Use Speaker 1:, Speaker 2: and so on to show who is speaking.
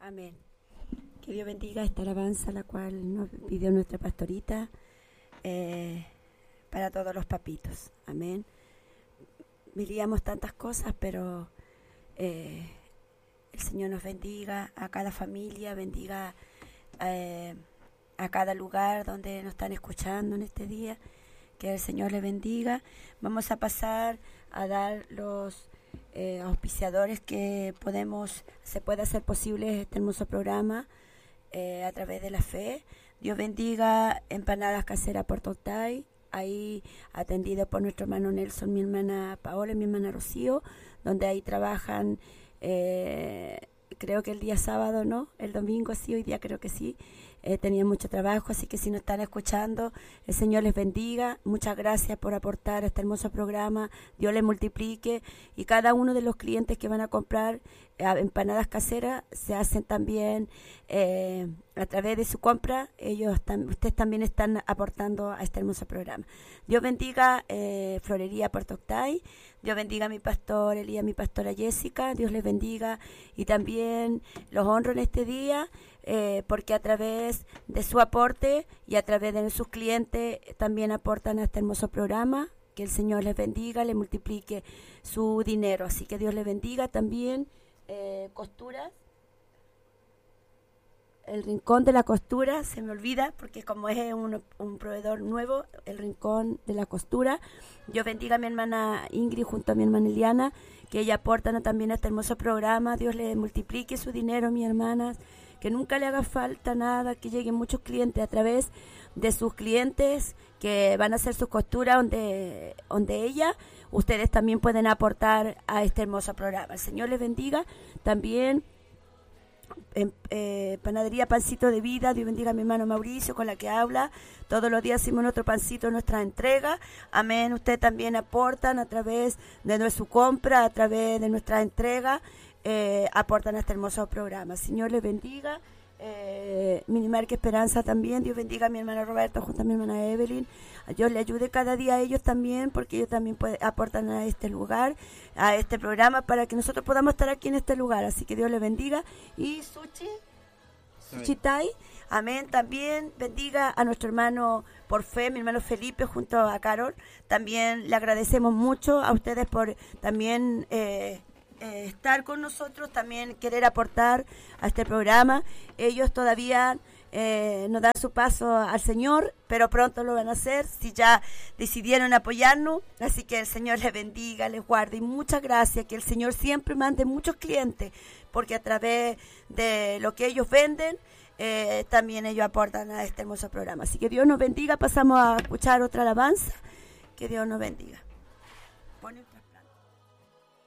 Speaker 1: Amén. Que Dios bendiga esta alabanza, la cual nos pidió nuestra pastorita, para todos los papitos. Amén. Diríamos tantas cosas, pero el Señor nos bendiga a cada familia, bendiga a cada lugar donde nos están escuchando en este día. Que el Señor les bendiga. Vamos a pasar a dar los auspiciadores que se puede hacer posible este hermoso programa a través de la fe. Dios bendiga Empanadas Caseras Puerto Octay, ahí atendido por nuestro hermano Nelson, mi hermana Paola y mi hermana Rocío, donde ahí trabajan, creo que el día sábado, ¿no? El domingo sí, hoy día creo que sí. Tenía mucho trabajo, así que si nos están escuchando, el Señor les bendiga. Muchas gracias por aportar a este hermoso programa. Dios les multiplique. Y cada uno de los clientes que van a comprar empanadas caseras se hacen también a través de su compra. Ustedes también están aportando a este hermoso programa. Dios bendiga Florería Puerto Octay. Dios bendiga a mi pastor Elías, a mi pastora Jessica. Dios les bendiga. Y también los honro en este día. Porque a través de su aporte y a través de sus clientes también aportan a este hermoso programa. Que el Señor les bendiga, les multiplique su dinero. Así que Dios les bendiga también. Costuras. El Rincón de la Costura, se me olvida, porque como es un proveedor nuevo, el Rincón de la Costura. Dios bendiga a mi hermana Ingrid junto a mi hermana Eliana, que ella aportan también a este hermoso programa. Dios les multiplique su dinero, mis hermanas. Que nunca le haga falta nada, que lleguen muchos clientes a través de sus clientes que van a hacer sus costuras donde ella, ustedes también pueden aportar a este hermoso programa. El Señor les bendiga. También Panadería Pancito de Vida, Dios bendiga a mi hermano Mauricio con la que habla. Todos los días hacemos nuestro pancito, nuestra entrega. Amén. Ustedes también aportan a través de su compra, a través de nuestra entrega. Aportan a este hermoso programa. Señor les bendiga. Minimarque Esperanza también. Dios bendiga a mi hermana Roberta junto a mi hermana Evelyn. Dios le ayude cada día a ellos también, porque ellos también aportan a este lugar, a este programa, para que nosotros podamos estar aquí en este lugar. Así que Dios les bendiga. Y Sushi Tai, amén. También bendiga a nuestro hermano por fe, mi hermano Felipe junto a Carol. También le agradecemos mucho a ustedes por también estar con nosotros, también querer aportar a este programa. Ellos todavía no dan su paso al Señor, pero pronto lo van a hacer si ya decidieron apoyarnos. Así que el Señor les bendiga, les guarde y muchas gracias. Que el Señor siempre mande muchos clientes, porque a través de lo que ellos venden, también ellos aportan a este hermoso programa. Así que Dios nos bendiga. Pasamos a escuchar otra alabanza. Que Dios nos bendiga. Pone otra.